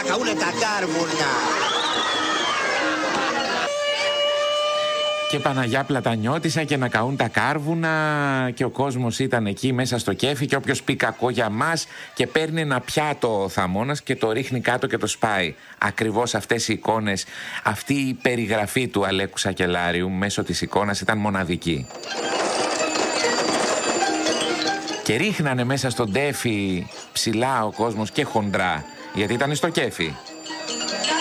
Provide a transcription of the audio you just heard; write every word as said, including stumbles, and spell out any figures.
να καούνε τα κάρβουνα. Και Παναγιά Πλατανιώτισσα και να καούν τα κάρβουνα και ο κόσμος ήταν εκεί μέσα στο κέφι και όποιος πει κακό για μας και παίρνει ένα πιάτο ο Θαμώνας και το ρίχνει κάτω και το σπάει. Ακριβώς αυτές οι εικόνες, αυτή η περιγραφή του Αλέκου Σακελάριου μέσω της εικόνας ήταν μοναδική. Και ρίχνανε μέσα στον τέφι ψηλά ο κόσμος και χοντρά, γιατί ήταν στο κέφι.